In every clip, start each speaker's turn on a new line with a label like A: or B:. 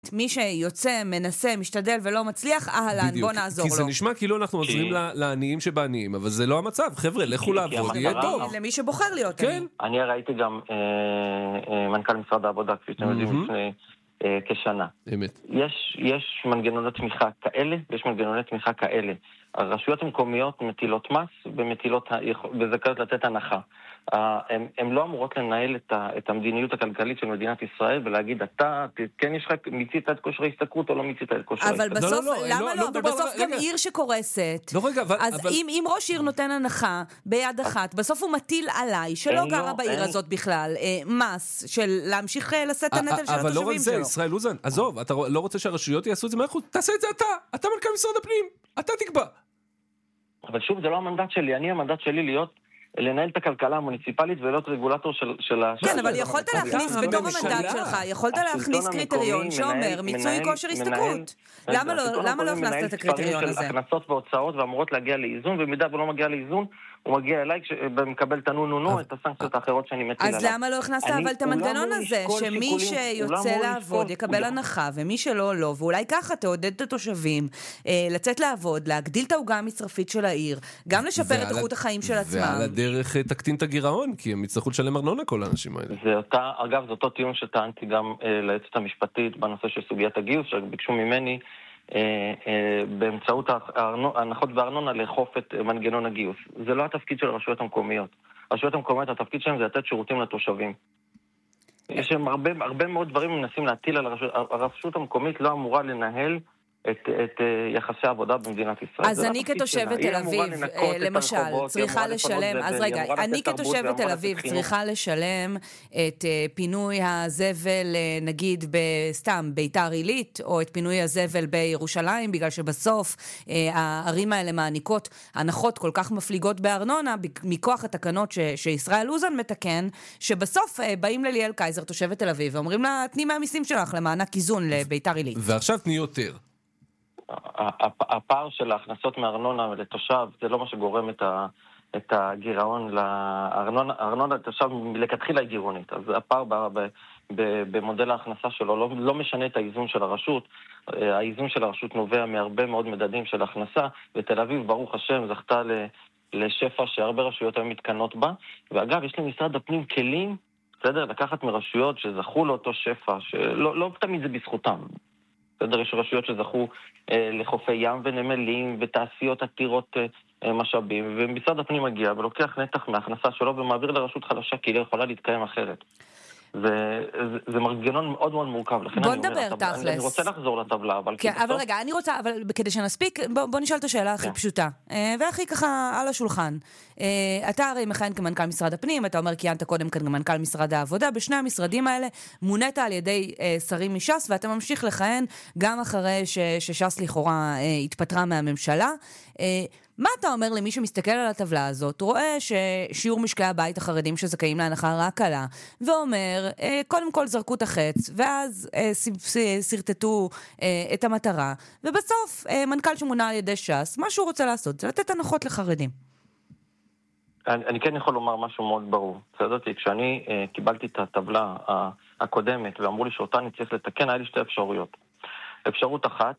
A: מי שיוצא, מנסה, משתדל ולא מצליח, אהלן, בוא נעזור לו.
B: כי זה נשמע כאילו אנחנו עוזרים לעניים שבעניים, אבל זה לא המצב. חבר'ה, לכו לעבוד, יהיה טוב.
A: למי שבוחר להיות
B: כן.
C: אני ראיתי גם מנכ"ל משרד העבודה, כפי שאתם יודעים, לפני כשנה.
B: אמת.
C: יש מנגנוני תמיכה כאלה, ויש מנגנוני תמיכה כאלה. הרשויות המקומיות מטילות מס, וזכאיות לתת הנחה. הן לא אמורות לנהל את המדיניות הכלכלית של מדינת ישראל, ולהגיד, אתה, כן יש לך, מיצית את כושר ההשתכרות או לא מיצית את כושר ההשתכרות.
A: אבל בסוף, למה לא? אבל בסוף גם עיר שקורסת.
B: לא, רגע,
A: אז אם ראש עיר נותן הנחה ביד אחת, בסוף הוא מטיל עליי, שלא גרה בעיר הזאת בכלל, מס של להמשיך לשאת את הנטל של התושבים שלו.
B: אבל לא רק זה, ישראל אוזן, עזוב, אתה לא רוצה שהרשויות יעשו את זה מהחוץ, תעשה את זה אתה מנכ"ל משרד הפנים, אתה תקבע.
C: אבל שוב, זה לא המנדט שלי, המנדט שלי לנהל את הכלכלה המוניציפלית ולהיות רגולטור של
A: כן, אבל יכולת להכניס בתור המנדט שלך, יכולת להכניס קריטריון שאומר מיצוי כושר השתכרות. למה לא הכנסת את הקריטריון הזה?
C: הכנסות והוצאות ואמורות להגיע לאיזון, ובמידה ולא מגיע לאיזון, הוא מגיע אליי ומקבל את הנונו, את הסנקציות האחרות שאני מטיל עליו.
A: אז למה לא הכנסת אבל את המנגנון הזה, שמי שיוצא לעבוד יקבל הנחה, ומי שלא, לא, ואולי ככה תעודד את התושבים לצאת לעבוד, להגדיל את העוגה המצרפית של העיר, גם לשפר את איכות החיים של עצמם.
B: ועל הדרך תקטין את הגירעון, כי הם יצטרכו לשלם ארנונה כל האנשים האלה.
C: אגב, זה אותו טיעון שטענתי גם ליועצת המשפטית בנושא של סוגיית הגיוס, שביקשו ממני באמצעות ההנחות בארנונה לאכוף את מנגנון הגיוס. זה לא התפקיד של הרשויות המקומיות. הרשויות המקומיות, התפקיד שלהם זה לתת שירותים לתושבים. יש שם הרבה מאוד דברים מנסים להטיל על הרשות המקומית, לא אמורה לנהל את יחסי העבודה במדינת ישראל.
A: אז אני כתושבת תל אביב, למשל, צריכה לשלם, אז רגע, אני כתושבת תל אביב צריכה לשלם את פינוי הזבל, נגיד בסתם ביתר עילית, או את פינוי הזבל בירושלים, בגלל שבסוף הערים האלה מעניקות הנחות כל כך מפליגות בארנונה, מכוח התקנות שישראל אוזן מתקן, שבסוף באים לליאל קייזר, תושבת תל אביב, ואומרים לה, תני מהמיסים שלך למענק איזון לביתר עילית.
B: ועכשיו תני יותר.
C: הפער של ההכנסות מארנונה לתושב, זה לא מה שגורם את הגירעון לארנונה לתושב, לכתחילה גירעונית. אז הפער במודל ההכנסה שלו לא משנה את האיזון של הרשות. האיזון של הרשות נובע מהרבה מאוד מדדים של הכנסה, ותל אביב, ברוך השם, זכתה לשפע שהרבה רשויות היום מתקנות בה. ואגב, יש למשרד הפנים כלים, בסדר, לקחת מרשויות שזכו לאותו שפע, שלא תמיד זה בזכותם. יש רשויות שזכו לחופי ים ונמלים ותעשיות עתירות משאבים, ומשרד הפנים מגיע ולוקח נתח מההכנסה שלו ומעביר לרשות חלשה כי היא לא יכולה להתקיים אחרת. זה מנגנון מאוד מאוד מורכב.
A: בוא נדבר תכלס.
C: אני רוצה לחזור לטבלה, אבל...
A: אבל רגע, אני רוצה, אבל כדי שנספיק, בוא נשאל את השאלה הכי פשוטה, והכי ככה על השולחן. אתה הרי מכהן כמנכ"ל משרד הפנים, אתה אומר כיהנת קודם כאן כמנכ"ל משרד העבודה, בשני המשרדים האלה מונית על ידי שרים מש"ס, ואתה ממשיך לכהן גם אחרי שש"ס לכאורה התפטרה מהממשלה. מה אתה אומר למי שמסתכל על הטבלה הזאת, רואה ששיעור משקי הבית החרדים שזכאים להנחה רק עלה, ואומר, קודם כל זרקו את החץ, ואז סרטטו את המטרה, ובסוף מנכ"ל שמונה על ידי ש"ס, מה שהוא רוצה לעשות זה לתת הנחות לחרדים.
C: אני כן יכול לומר משהו מאוד ברור. צדקתי, כשאני קיבלתי את הטבלה הקודמת, ואמרו לי שאותה אני צריך לתקן, היה לי שתי אפשרויות. אפשרות אחת,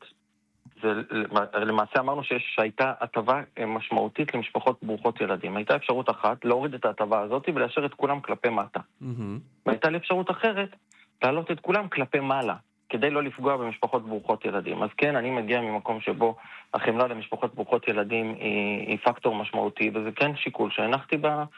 C: למעשה אמרנו שהייתה הטבה משמעותית למשפחות ברוכות ילדים. הייתה אפשרות אחת, להוריד את ההטבה הזאת ולאשר את כולם כלפי מטה. והייתה לי אפשרות אחרת, להעלות את כולם כלפי מעלה, כדי לא לפגוע במשפחות ברוכות ילדים. אז כן, אני מגיע ממקום שבו החמלה למשפחות ברוכות ילדים היא פקטור משמעותי, וזה כן שיקול שהנחתי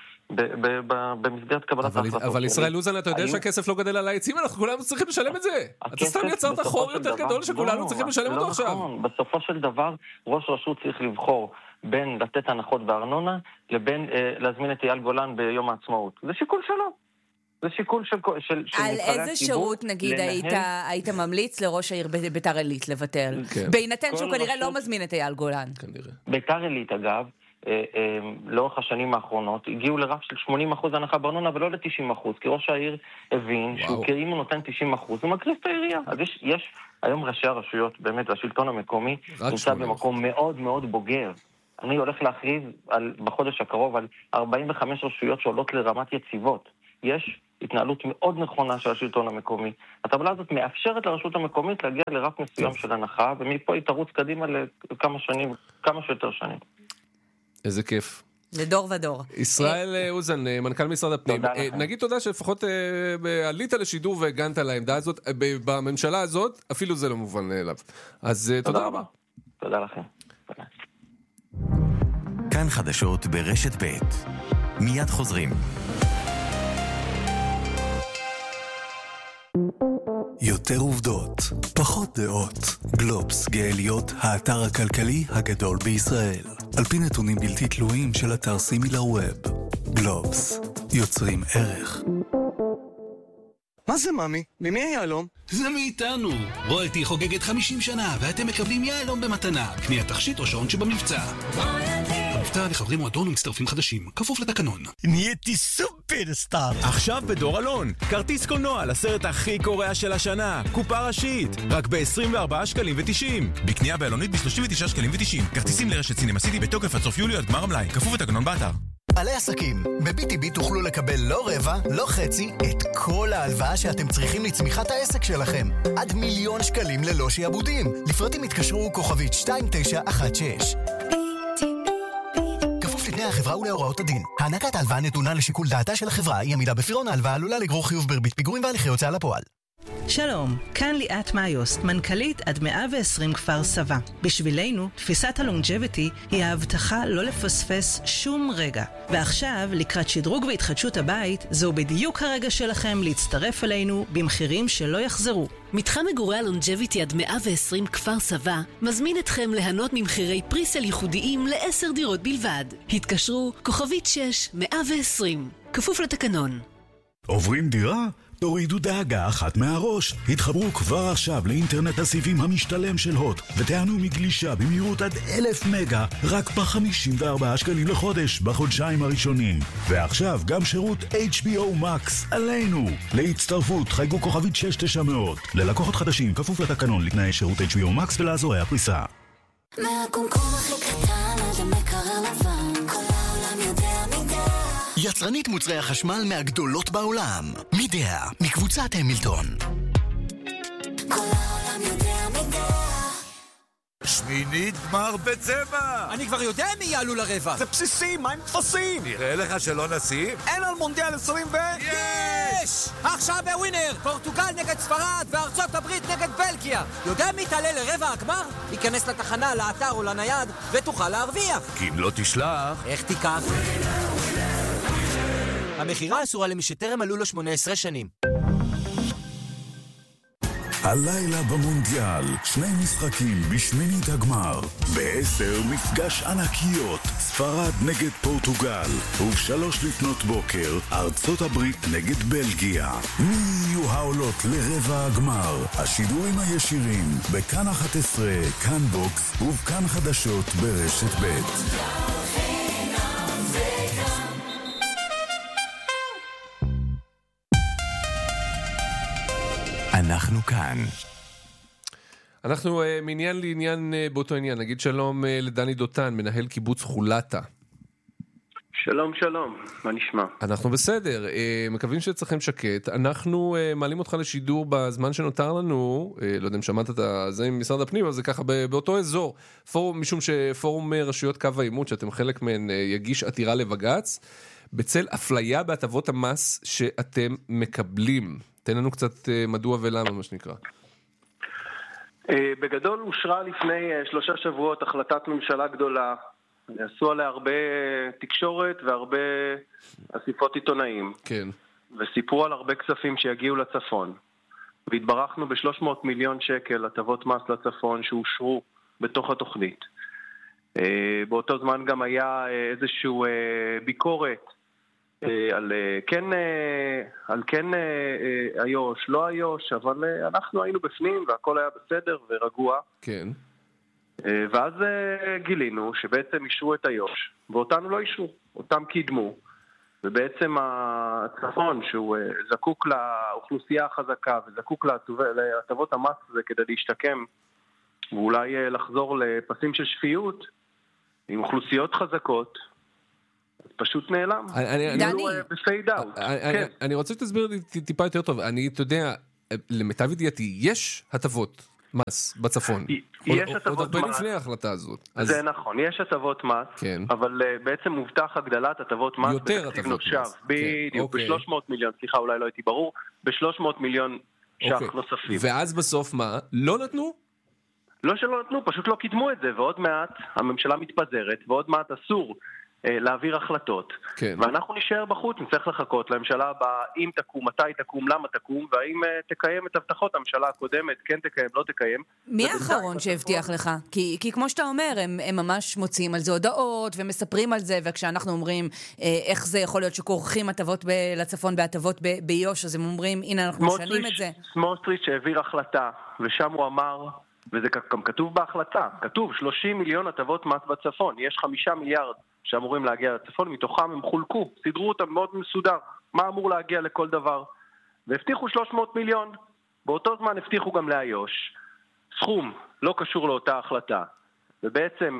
C: במסגרת קבלת ההחלטות.
B: אבל ישראל אוזן, אתה יודע שהכסף לא גדל על העצים, אנחנו כולנו צריכים לשלם את זה. אתה סתם יצרת חור יותר גדול שכולנו צריכים לשלם אותו עכשיו.
C: בסופו של דבר, ראש רשות צריך לבחור בין לתת הנחות בארנונה, לבין להזמין את אייל גולן ביום העצמאות. זה שיקול שלו. זה שיקול של
A: על איזה שירות, נגיד, היית ממליץ לראש העיר ביתר עילית לבטל? בהינתן שהוא כנראה לא מזמין את אייל גולן.
C: ביתר עילית, אגב, לאורך השנים האחרונות, הגיעו לרף של 80% הנחה בארנונה, ולא ל-90%, כי ראש העיר הבין שאם הוא נותן 90%, הוא מקריס את העירייה. אז יש היום ראשי הרשויות, באמת, והשלטון המקומי נמצא במקום מאוד מאוד בוגר. אני הולך להכריז בחודש הקרוב על 45 רשויות שעולות לרמת יציבות. התנהלות מאוד נכונה של השלטון המקומי. הטבלה הזאת מאפשרת לרשות המקומית להגיע לרף מסוים של הנחה, ומפה היא תרוץ קדימה כמה שיותר שנים.
B: איזה כיף.
A: לדור ודור.
B: ישראל אוזן, מנכ"ל משרד הפנים. נגיד תודה שלפחות עלית לשידור והגנת על העמדה הזאת. בממשלה הזאת, אפילו זה לא מובן אליו. אז תודה רבה.
C: תודה לכם.
D: כאן חדשות ברשת ב'. מיד חוזרים.
E: יותר עובדות, פחות דעות. גלובס, גאליות, האתר הכלכלי הגדול בישראל. על פי נתונים בלתי תלויים של אתר סימילר ווב. גלובס, יוצרים ערך.
F: מה זה ממי? ממי היהלום?
G: זה מאיתנו. רויאלטי חוגגת 50 שנה ואתם מקבלים יהלום במתנה. קניית תכשיט או שעון שבמבצע. המבצע לחברי מועדון ומצטרפים חדשים, כפוף לתקנון.
F: נהייתי סופרסטאר.
H: עכשיו בדור אלון, כרטיס קולנוע לסרט הכי קורע של השנה, קופה ראשית, רק ב-24 שקלים ו-90. בקנייה באלונית ב-39 שקלים ו-90. כרטיסים לרשת סינמה סיטי בתוקף עד סוף יולי עד גמר המלאי, כפוף לתקנון באתר.
I: בעלי עסקים, ב-BTB תוכלו לקבל לא רבע, לא חצי, את כל ההלוואה שאתם צריכים לצמיחת העסק שלכם. עד 1,000,000 שקלים ללא שיעבודים. לפרטים התקשרו כוכבית 2916. כפוף לתנאי החברה ולהוראות הדין. הענקת ההלוואה נתונה לשיקול דעתה של החברה, היא עמידה בפירעון ההלוואה עלולה לגרור חיוב בריבית פיגורים והליכי הוצאה לפועל.
J: שלום, כאן ליאת מאיוסט, מנכ"לית עד 120 כפר סבא. בשבילנו, תפיסת הלונג'ביטי היא ההבטחה לא לפספס שום רגע. ועכשיו, לקראת שדרוג והתחדשות הבית, זהו בדיוק הרגע שלכם להצטרף אלינו במחירים שלא יחזרו.
K: מתחם מגורי הלונג'ביטי עד 120 כפר סבא מזמין אתכם ליהנות ממחירי פריסל ייחודיים ל10 דירות בלבד. התקשרו כוכבית 6120, כפוף לתקנון.
L: עוברים דירה? תורידו דאגה אחת מהראש. התחברו כבר עכשיו לאינטרנט הסיבים המשתלם של הוט ותענו מגלישה במהירות עד 1,000 מגה רק ב-54 שקלים לחודש בחודשיים הראשונים. ועכשיו גם שירות HBO Max עלינו. להצטרפות חייגו כוכבית 6900. ללקוחות חדשים כפוף לתקנון לתנאי שירות HBO Max ולאזורי הפריסה.
M: מהקומקום הכי קטן עד המקרר לבן, כל העולם יודע מידה.
I: יצרנית מוצרי החשמל מהגדולות בעולם. מידע, מקבוצת המילטון.
M: כל העולם יודע מידה.
N: שמינית גמר בצבע.
F: אני כבר יודע מי יעלו לרבע. זה בסיסי, מה עם תפסים?
N: נראה לך שלא נשים?
F: אין על מונדיאל 20 יש! עכשיו בווינר, פורטוגל נגד ספרד וארצות הברית נגד בלגיה. יודע מי תעלה לרבע הגמר? ייכנס לתחנה, לאתר או לנייד ותוכל להרוויח.
N: כי אם לא תשלח...
F: איך תיקח? המחירה אסורה למי שטרם מלאו לו 18 שנים.
L: הלילה במונדיאל, 2 משחקים בשמינית הגמר. ב-10 מפגש ענקיות, ספרד נגד פורטוגל. וב-3 לפנות בוקר, ארצות הברית נגד בלגיה. מי יהיו העולות לרבע הגמר? השידורים הישירים, בכאן 11, כאן בוקס ובכאן חדשות ברשת ב'.
D: אנחנו כאן.
B: אנחנו מעניין לעניין באותו עניין. נגיד שלום לדני דותן, מנהל קיבוץ חולתה.
O: שלום, שלום. מה נשמע?
B: אנחנו בסדר. מקווים שצריכם שקט. אנחנו מעלים אותך לשידור בזמן שנותר לנו. לא יודע אם שמעת את זה עם משרד הפנים, אבל זה ככה באותו אזור. משום שפורום רשויות קו העימות, שאתם חלק מהן, יגיש עתירה לבג"ץ, בצל אפליה בהטבות המס שאתם מקבלים. תן לנו קצת מדוע ולמה, מה שנקרא.
O: בגדול אושרה לפני 3 שבועות החלטת ממשלה גדולה. עשו עליה הרבה תקשורת והרבה אסיפות עיתונאים.
B: כן.
O: וסיפרו על הרבה כספים שיגיעו לצפון. והתברכנו ב-300 מיליון שקל הטבות מס לצפון שאושרו בתוך התוכנית. באותו זמן גם היה איזשהו ביקורת על כן איוש, לא איוש, אבל אנחנו היינו בפנים והכל היה בסדר ורגוע.
B: כן.
O: ואז גילינו שבעצם אישרו את איוש, ואותנו לא אישרו, אותם קידמו. ובעצם הצפון שהוא זקוק לאוכלוסייה החזקה וזקוק להטבות המס הזה כדי להשתקם, ואולי לחזור לפסים של שפיות עם אוכלוסיות חזקות, פשוט נעלם.
A: דני.
O: בפייד אאוט.
B: אני רוצה שתסביר לי טיפה יותר טוב. אני, אתה יודע, למיטב ידיעתי, יש הטבות מס בצפון.
O: יש הטבות
B: עוד הרבה
O: מס.
B: לפני ההחלטה הזאת.
O: זה נכון, יש הטבות מס, אבל בעצם מובטח הגדלת הטבות מס בתקציב נושב. בדיוק, ב-300 מיליון, סליחה, אולי לא הייתי ברור, ב-300 מיליון ש"ח נוספים.
B: ואז בסוף מה? לא נתנו?
O: לא שלא נתנו, פשוט לא קידמו את זה, ועוד מעט הממשלה מתפזרת, ועוד מעט אסור להעביר החלטות. ואנחנו נשאר בחוץ, נצטרך לחכות לממשלה הבאה, אם תקום, מתי תקום, למה תקום, והאם תקיים את הבטחות הממשלה הקודמת, כן תקיים, לא תקיים.
A: מי האחרון שהבטיח לך? כי כמו שאתה אומר, הם ממש מוציאים על זה הודעות, ומספרים על זה, וכשאנחנו אומרים איך זה יכול להיות שכורכים הטבות לצפון בהטבות ביוש, אז הם אומרים, הנה אנחנו משנים את זה.
O: סמוטריץ' העביר החלטה, ושם הוא אמר, וזה גם כתוב בהחלטה, כתוב 30 מיליון הטבות מס בצפון, יש 5 מיליארד שאמורים להגיע לצפון, מתוכם הם חולקו, סידרו אותם מאוד מסודר, מה אמור להגיע לכל דבר, והבטיחו 300 מיליון, באותו זמן הבטיחו גם לאיו"ש, סכום לא קשור לאותה החלטה, ובעצם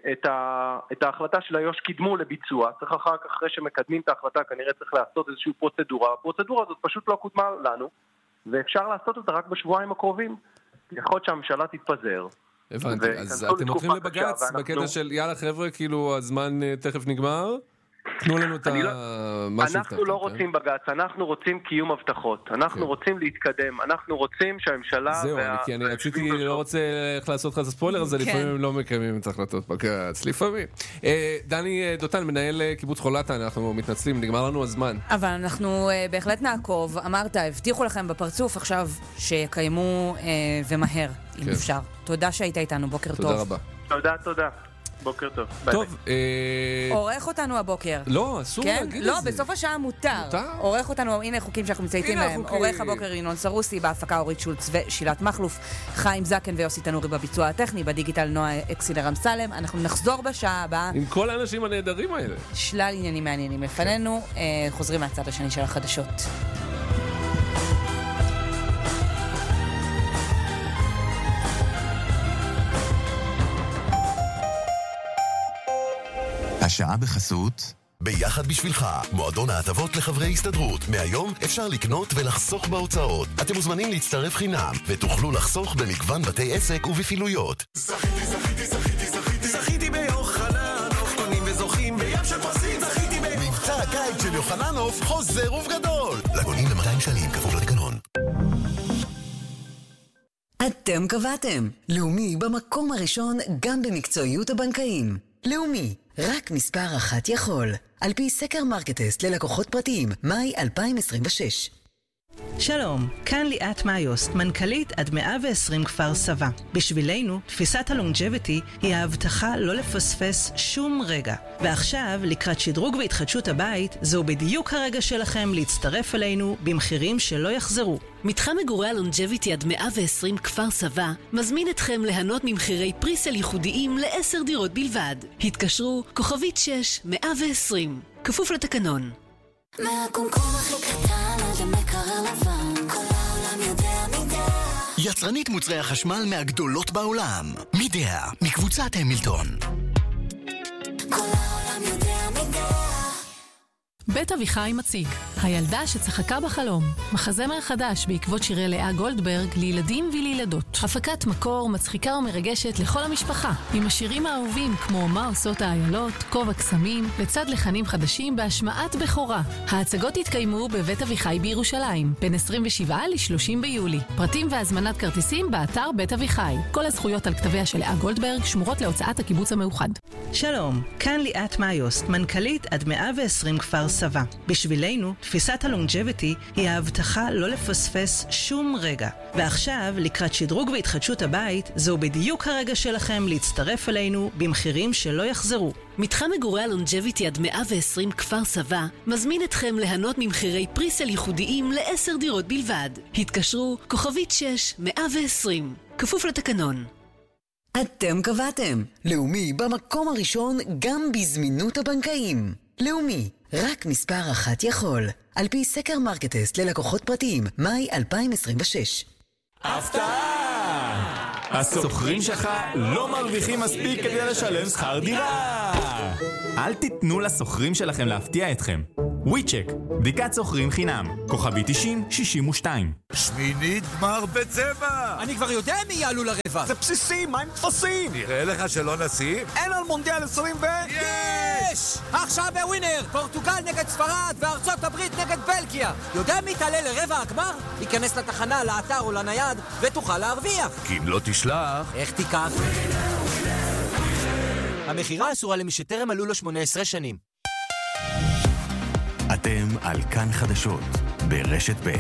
O: את ההחלטה של איו"ש קידמו לביצוע, צריך אחרי שמקדמים את ההחלטה, כנראה צריך לעשות איזושהי פרוצדורה, הפרוצדורה הזאת פשוט לא קודמה לנו, ואפשר לעשות אותה רק בשבועיים הקרובים, יכול להיות שהממשלה תתפזר.
B: הבנתי, אז אתם הולכים לבגץ בקטע של יאללה חבר'ה, כאילו הזמן תכף נגמר, תנו לנו את משהו.
O: אנחנו לא רוצים בגץ, אנחנו רוצים קיום הבטחות, אנחנו רוצים להתקדם, אנחנו רוצים שהממשלה...
B: זהו, כי אני רציתי, לא רוצה איך לעשות לך את הספוילר הזה, לפעמים הם לא מקיימים את ההחלטות בגץ, לפעמים. דני דותן, מנהל קיבוץ חולתה, אנחנו מתנצלים, נגמר לנו הזמן.
A: אבל אנחנו בהחלט נעקוב, אמרת, הבטיחו לכם בפרצוף עכשיו שיקיימו ומהר, אם אפשר. תודה שהיית איתנו, בוקר טוב.
B: תודה רבה.
O: תודה. בוקר טוב.
B: טוב,
A: עורך אותנו הבוקר.
B: לא, אסור להגיד את זה.
A: לא, בסוף השעה מותר. עורך אותנו, הנה חוקים שאנחנו מצייתים להם. עורך הבוקר ינון סרוסי, בהפקה אורית שולץ ושילת מחלוף, חיים זקן ויוסי תנורי בביצוע הטכני, בדיגיטל נועה אקסילר אמסלם. אנחנו נחזור בשעה הבאה.
B: עם כל האנשים הנהדרים האלה.
A: שלל עניינים מעניינים לפנינו. חוזרים מהצד השני של החדשות.
D: השעה בחסות
P: ביחד בשבילך, מועדון ההטבות לחברי הסתדרות. מהיום אפשר לקנות ולחסוך בהוצאות. אתם מוזמנים להצטרף חינם ותוכלו לחסוך במגוון בתי עסק ובפעילויות.
Q: זכיתי ביוחננוף, קונים וזוכים בים של פרסים. זכיתי
P: מבצע הקיץ של יוחננוף חוזר ובגדול. לגונים ב-200 שקלים כפוף לתקנון.
R: אתם קבעתם. לאומי במקום הראשון גם במקצועיות הבנקאים. לאומי, רק מספר אחת יכול. על פי סקר מרקטסט ללקוחות פרטיים, מאי 2026.
J: שלום, כאן ליאת מאיוסט, מנכ"לית עד 120 כפר סבא. בשבילנו, תפיסת הלונג'ביטי היא ההבטחה לא לפספס שום רגע. ועכשיו, לקראת שדרוג והתחדשות הבית, זהו בדיוק הרגע שלכם להצטרף אלינו במחירים שלא יחזרו.
K: מתחם מגורי הלונג'ביטי עד 120 כפר סבא מזמין אתכם ליהנות ממחירי פריסל ייחודיים ל10 דירות בלבד. התקשרו כוכבית 120, כפוף לתקנון.
M: מהקומקום הכי קטן עד המקרר לבן, כל העולם יודע מידע.
I: יצרנית מוצרי החשמל מהגדולות בעולם, מידע, מקבוצת המילטון.
M: כל העולם יודע מידע.
S: בית אביחי מציג, הילדה שצחקה בחלום, מחזמר חדש בעקבות שירי לאה גולדברג לילדים ולילדות. הפקת מקור מצחיקה ומרגשת לכל המשפחה, עם השירים האהובים כמו מה עושות האיילות, כובע קסמים, לצד לחנים חדשים בהשמעת בכורה. ההצגות התקיימו בבית אביחי בירושלים, בין 27 ל-30 ביולי. פרטים והזמנת כרטיסים באתר בית אביחי. כל הזכויות על כתביה של לאה גולדברג שמורות להוצאת הקיבוץ המאוחד.
J: שלום, כאן ליאת מאיוסט, מנכ"לית עד 120 כפר סבא. בשבילנו, תפיסת הלונג'ביטי היא ההבטחה לא לפספס שום רגע. ועכשיו, לקראת שדרוג והתחדשות הבית, זהו בדיוק הרגע שלכם להצטרף אלינו במחירים שלא יחזרו.
K: מתחם מגורי הלונג'ביטי עד 120 כפר סבא מזמין אתכם ליהנות ממחירי פריסל ייחודיים ל10 דירות בלבד. התקשרו כוכבית 120, כפוף לתקנון.
R: אתם קבעתם. לאומי במקום הראשון גם בזמינות הבנקאים. לאומי, רק מספר אחת יכול. על פי סקר מרקטסט ללקוחות פרטיים, מאי 2026.
H: הפתעה! הסוחרים שלך לא מרוויחים מספיק כדי לשלם שכר דירה! אל תיתנו לסוחרים שלכם להפתיע אתכם. וויצ'ק, בדיקת סוחרים חינם, כוכבי 9062.
N: שמינית גמר בצבע!
F: אני כבר יודע מי יעלו לרבע.
N: זה בסיסי, מה עם תפסים? נראה לך שלא נשים?
F: אין על מונדיאל 20 יש! עכשיו בווינר, פורטוגל נגד ספרד וארצות הברית נגד בלגיה. יודע מי תעלה לרבע הגמר? ייכנס לתחנה, לאתר או לנייד ותוכל להרוויח.
N: כי אם לא תשלח...
F: איך תיקח? המחירה אסורה למי שטרם מלאו לו 18 שנים.
D: אתם על כאן חדשות ברשת ב'.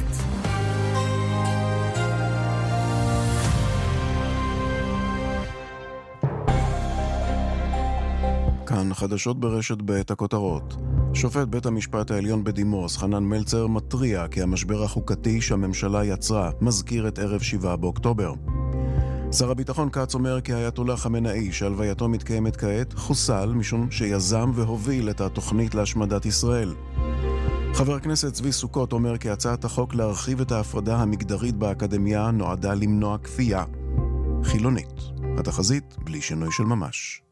T: כאן חדשות ברשת ב' הכותרות. שופט בית המשפט העליון בדימוס, חנן מלצר, מתריע כי המשבר החוקתי שהממשלה יצרה מזכיר את ערב 7 באוקטובר. שר הביטחון כץ אומר כי האייתוללה חמינאי, שהלווייתו מתקיימת כעת, חוסל משום שיזם והוביל את התוכנית להשמדת ישראל. חבר הכנסת צבי סוכות אומר כי הצעת החוק להרחיב את ההפרדה המגדרית באקדמיה נועדה למנוע כפייה חילונית. התחזית בלי שינוי של ממש.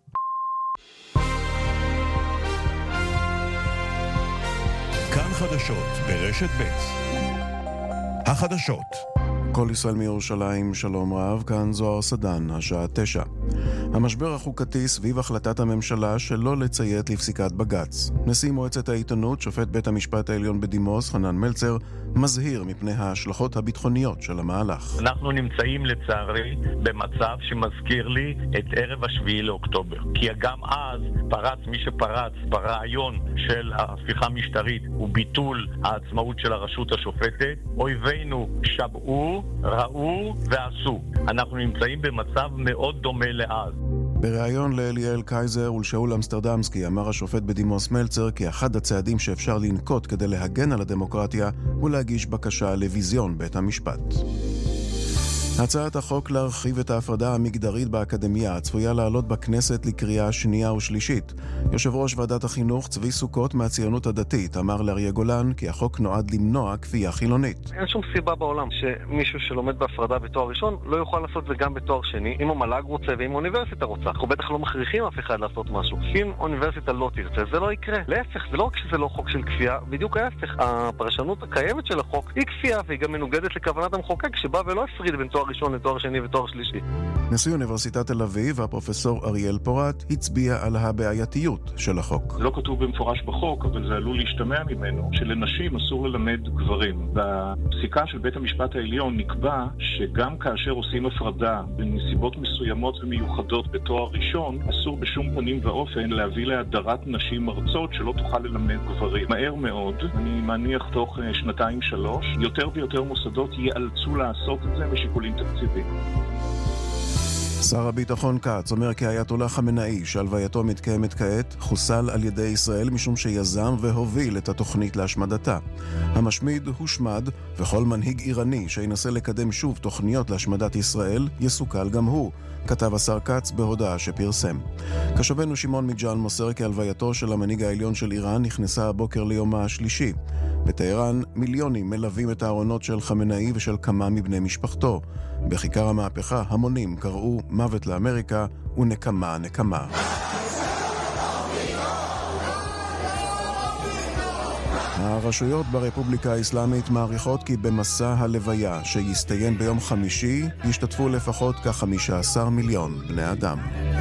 L: כאן חדשות ברשת ב'. החדשות.
T: כל ישראל מירושלים, שלום רב, כאן זוהר סדן, השעה 9. המשבר החוקתי סביב החלטת הממשלה שלא לציית לפסיקת בג"ץ. נשיא מועצת העיתונות, שופט בית המשפט העליון בדימוס, חנן מלצר, מזהיר מפני ההשלכות הביטחוניות של המהלך.
U: אנחנו נמצאים לצערי במצב שמזכיר לי את ערב 7 לאוקטובר. כי גם אז פרץ מי שפרץ ברעיון של ההפיכה המשטרית וביטול העצמאות של הרשות השופטת. אויבינו שבעו, ראו ועשו. אנחנו נמצאים במצב מאוד דומה לאז.
T: בריאיון לאליאל קייזר ולשאול אמסטרדמסקי אמר השופט בדימוס מלצר כי אחד הצעדים שאפשר לנקוט כדי להגן על הדמוקרטיה הוא להגיש בקשה לוויזיון בית המשפט. הצעת החוק להרחיב את ההפרדה המגדרית באקדמיה צפויה לעלות בכנסת לקריאה שנייה ושלישית. יושב ראש ועדת החינוך צבי סוכות מהציונות הדתית אמר לאריה גולן כי החוק נועד למנוע כפייה חילונית.
O: אין שום סיבה בעולם שמישהו שלומד בהפרדה בתואר ראשון לא יוכל לעשות זה גם בתואר שני, אם המל"ג רוצה ואם האוניברסיטה רוצה. אנחנו בטח לא מכריחים אף אחד לעשות משהו. אם האוניברסיטה לא תרצה, זה לא יקרה. להפך, זה לא רק שזה לא חוק של כפייה, בדיוק ההפך. הפרשנות הקיימת של החוק היא כפייה והיא גם מנוגדת לכוונת המחוקק שבא ולא הפריד בין תואר ראשון לתואר שני ותואר שלישי.
T: נשיא אוניברסיטת תל אביב, הפרופסור אריאל פורט, הצביע על הבעייתיות של החוק.
V: לא כתוב במפורש בחוק, אבל זה עלול להשתמע ממנו, שלנשים אסור ללמד גברים. בפסיקה של בית המשפט העליון נקבע שגם כאשר עושים הפרדה בנסיבות מסוימות ומיוחדות בתואר ראשון, אסור בשום פנים ואופן להביא להדרת נשים מרצות שלא תוכל ללמד גברים. מהר מאוד, אני מניח תוך 2-3, יותר ויותר מוסדות ייאלצו לעשות את זה משיקולים תקציביים.
T: שר הביטחון כץ אומר כי האייתוללה חמינאי, שהלווייתו מתקיימת כעת, חוסל על ידי ישראל משום שיזם והוביל את התוכנית להשמדתה. המשמיד הושמד, וכל מנהיג איראני שינסה לקדם שוב תוכניות להשמדת ישראל יסוכל גם הוא, כתב השר כץ בהודעה שפרסם. קשבנו שמעון מג'אן מוסר כי הלווייתו של המנהיג העליון של איראן נכנסה הבוקר ליומה השלישי. בטהרן מיליונים מלווים את הארונות של חמינאי ושל כמה מבני משפחתו. בכיכר המהפכה המונים קראו מוות לאמריקה ונקמה נקמה. הרשויות ברפובליקה האסלאמית מעריכות כי במסע הלוויה שיסתיים ביום חמישי ישתתפו לפחות כ-15 מיליון בני אדם.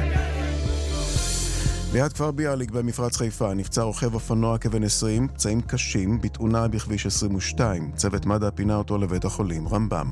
T: ליד כפר ביאליק במפרץ חיפה נפצע רוכב אופנוע כבן 20, פצעים קשים בתאונה בכביש 22. צוות מד"א פינה אותו לבית החולים רמב"ם.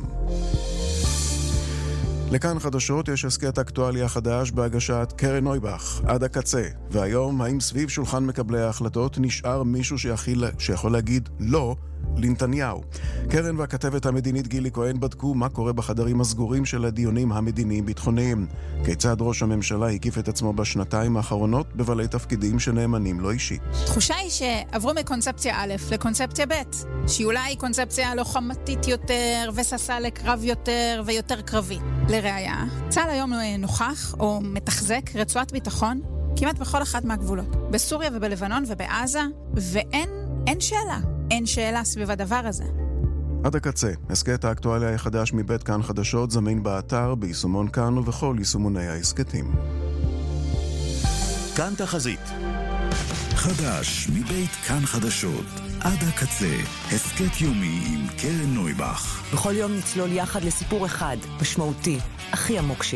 T: לכאן חדשות יש הסקט אקטואליה חדש בהגשת קרן נויבך עד הקצה. והיום, האם סביב שולחן מקבלי ההחלטות נשאר מישהו שיכול להגיד לא לנתניהו? קרן והכתבת המדינית גילי כהן בדקו מה קורה בחדרים הסגורים של הדיונים המדיניים ביטחוניים. כיצד ראש הממשלה הקיף את עצמו בשנתיים האחרונות בבעלי תפקידים שנאמנים לו אישית.
W: תחושה היא שעברו מקונספציה א' לקונספציה ב', שהיא אולי קונספציה לוחמתית יותר וססה לקרב יותר ויותר קרבי. לראיה, צה"ל היום נוכח או מתחזק רצועת ביטחון כמעט בכל אחת מהגבולות. בסוריה ובלבנון ובעזה, ואין שאלה. אין שאלה סביב הדבר הזה.
T: עד הקצה, הסקט האקטואליה החדש מבית כאן חדשות זמין באתר, ביישומון כאן ובכל יישומוני ההסקטים.
L: כאן תחזית. חדש מבית כאן חדשות. עד הקצה, הסקט יומי עם קרן נויבך.
C: בכל יום נצלול יחד לסיפור אחד, משמעותי, הכי עמוק שיש.